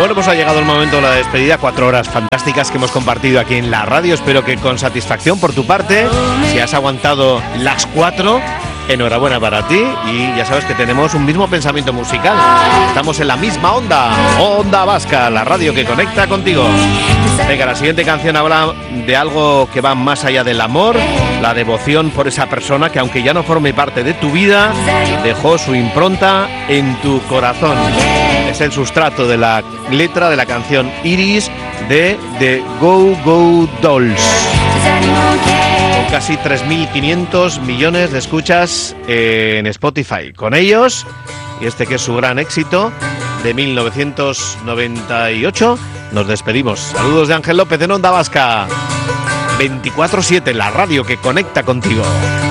Bueno, pues ha llegado el momento de la despedida. 4 horas fantásticas que hemos compartido aquí en la radio. Espero que con satisfacción por tu parte. Si has aguantado las 4, enhorabuena para ti. Y ya sabes que tenemos un mismo pensamiento musical. Estamos en la misma onda. Onda Vasca, la radio que conecta contigo. Venga, la siguiente canción habla de algo que va más allá del amor, la devoción por esa persona que, aunque ya no forme parte de tu vida, dejó su impronta en tu corazón. Es el sustrato de la letra de la canción Iris de The Go Go Dolls. Con casi 3.500 millones de escuchas en Spotify. Con ellos, y este que es su gran éxito de 1998, nos despedimos. Saludos de Ángel López en Onda Vasca. 24/7, la radio que conecta contigo.